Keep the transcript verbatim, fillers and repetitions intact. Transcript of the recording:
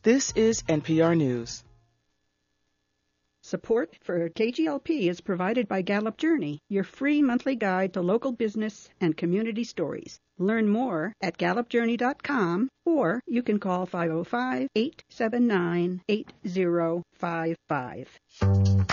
This is N P R News. Support for K G L P is provided by Gallup Journey, your free monthly guide to local business and community stories. Learn more at gallup journey dot com, or you can call five oh five, eight seven nine, eight oh five five.